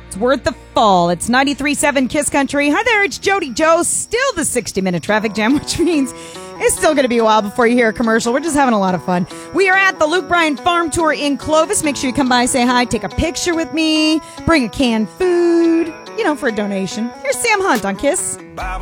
It's worth the fall. It's 93.7 Kiss Country. Hi there, it's Jody Joe. Still the 60-minute traffic jam, which means it's still going to be a while before you hear a commercial. We're just having a lot of fun. We are at the Luke Bryan Farm Tour in Clovis. Make sure you come by, say hi, take a picture with me, bring a canned food, for a donation. Here's Sam Hunt on Kiss.